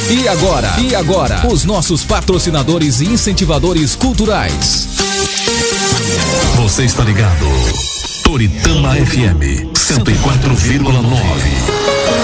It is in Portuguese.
E agora, os nossos patrocinadores e incentivadores culturais. Você está ligado? Toritama FM 104,9.